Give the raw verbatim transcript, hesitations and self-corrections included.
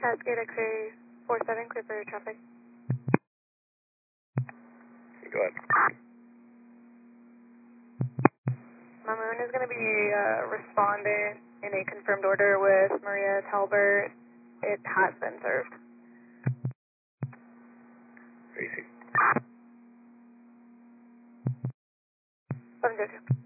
Cascade X-ray four seven, clear for traffic. Go ahead. Mamoon is going to be uh, respondent in a confirmed order with Maria Talbert. It has been served. Tracy. seven zero two.